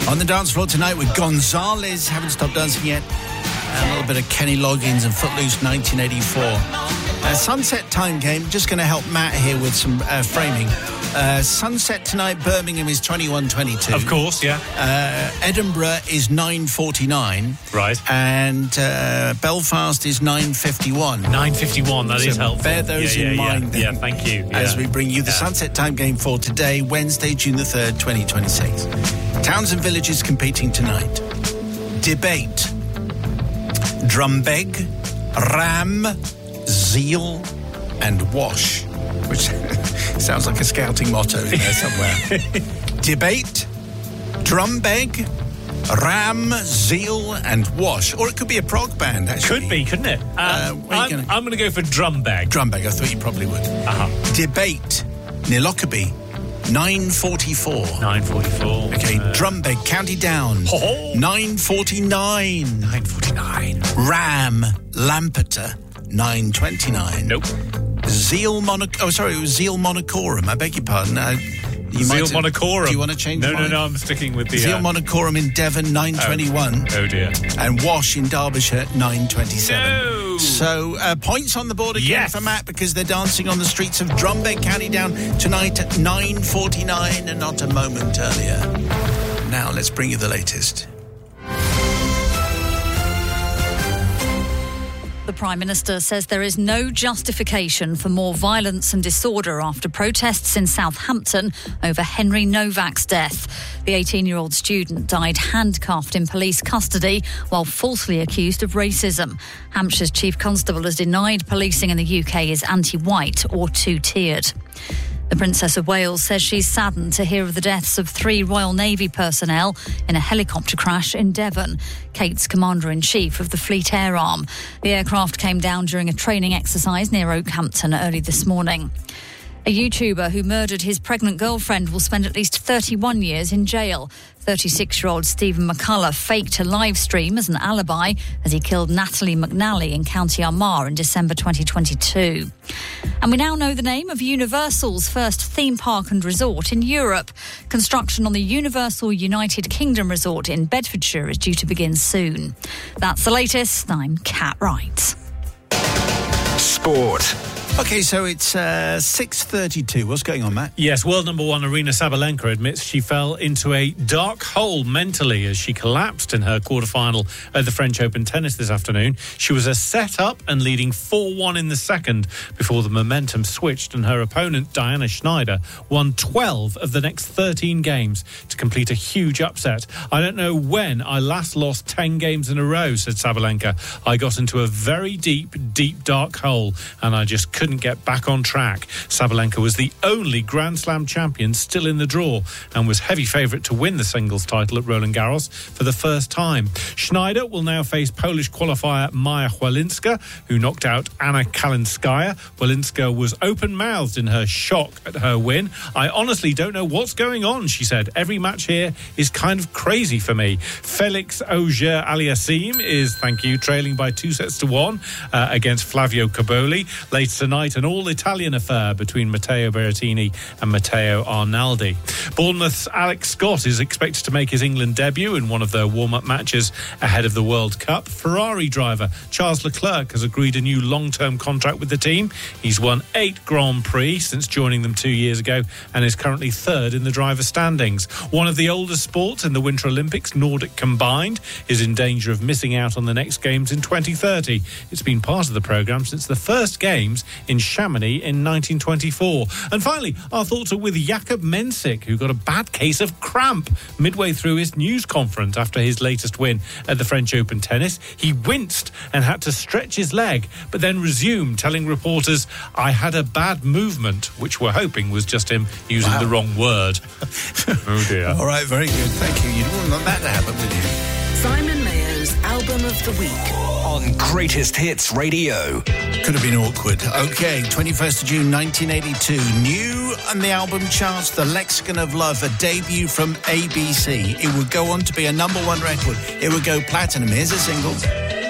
On the dance floor tonight with Gonzalez, haven't stopped dancing yet. A little bit of Kenny Loggins and Footloose 1984. Sunset time game, just going to help Matt here with some framing. Sunset tonight, Birmingham is 21:22. Of course, yeah. Edinburgh is 9:49. Right. And Belfast is 9:51. 9:51, that is helpful. Bear those in mind then. Yeah, thank you. Yeah. As we bring you the Sunset time game for today, Wednesday, June the 3rd, 2026. Towns and villages competing tonight. Debate. Drumbeg, Ram, Zeal and Wash, which sounds like a scouting motto in there somewhere. Debate, Drumbeg, Ram, Zeal and Wash. Or it could be a prog band, actually. Could be, couldn't it? I'm going to go for Drumbeg. Drumbeg, I thought you probably would. Debate, Nilokeby, 9:44. 9:44. Okay, Drumbeg, County Down. 9:49. 9:49. Ram, Lampeter, 9:29. Nope. Zeal Monacorum. I beg your pardon. Zeal Monacorum. Do you want to change? No, I'm sticking with the Zeal Monacorum in Devon, 9:21. Oh dear. And Wash in Derbyshire, 9:27. No. So points on the board again for Matt because they're dancing on the streets of Drumbeg, County Down tonight at 9:49 and not a moment earlier. Now let's bring you the latest. The Prime Minister says there is no justification for more violence and disorder after protests in Southampton over Henry Novak's death. The 18-year-old student died handcuffed in police custody while falsely accused of racism. Hampshire's Chief Constable has denied policing in the UK is anti-white or two-tiered. The Princess of Wales says she's saddened to hear of the deaths of 3 Royal Navy personnel in a helicopter crash in Devon. Kate's Commander-in-Chief of the Fleet Air Arm. The aircraft came down during a training exercise near Oakhampton early this morning. A YouTuber who murdered his pregnant girlfriend will spend at least 31 years in jail. 36-year-old Stephen McCullough faked a live stream as an alibi as he killed Natalie McNally in County Armagh in December 2022. And we now know the name of Universal's first theme park and resort in Europe. Construction on the Universal United Kingdom resort in Bedfordshire is due to begin soon. That's the latest. I'm Kat Wright. Sport. Okay, so it's 6:32. What's going on, Matt? Yes, world number one Aryna Sabalenka admits she fell into a dark hole mentally as she collapsed in her quarterfinal at the French Open tennis this afternoon. She was a set up and leading 4-1 in the second before the momentum switched and her opponent, Diana Schneider, won 12 of the next 13 games to complete a huge upset. I don't know when I last lost 10 games in a row, said Sabalenka. I got into a very deep dark hole and I just couldn't get back on track. Sabalenka was the only Grand Slam champion still in the draw and was heavy favourite to win the singles title at Roland Garros for the first time. Schneider will now face Polish qualifier Maja Walinska, who knocked out Anna Kalinskaya. Walinska was open-mouthed in her shock at her win. I honestly don't know what's going on, she said. Every match here is kind of crazy for me. Felix Auger-Aliassime is, trailing by 2-1 against Flavio Caboli. Later tonight, an all-Italian affair between Matteo Berrettini and Matteo Arnaldi. Bournemouth's Alex Scott is expected to make his England debut in one of their warm-up matches ahead of the World Cup. Ferrari driver Charles Leclerc has agreed a new long-term contract with the team. He's won 8 Grand Prix since joining them 2 years ago and is currently third in the driver's standings. One of the oldest sports in the Winter Olympics, Nordic combined, is in danger of missing out on the next Games in 2030. It's been part of the programme since the first Games in Chamonix in 1924. And finally, our thoughts are with Jakub Mensik, who got a bad case of cramp midway through his news conference after his latest win at the French Open tennis. He winced and had to stretch his leg, but then resumed, telling reporters, I had a bad movement, which we're hoping was just him using the wrong word. Oh dear. All right, very good. Thank you. You don't want that to happen, did you? Simon Mayer's Album of the Week on Greatest Hits Radio. Could have been awkward. Okay, 21st of June 1982. New on the album charts, The Lexicon of Love, a debut from ABC. It would go on to be a number one record. It would go platinum. Here's a single.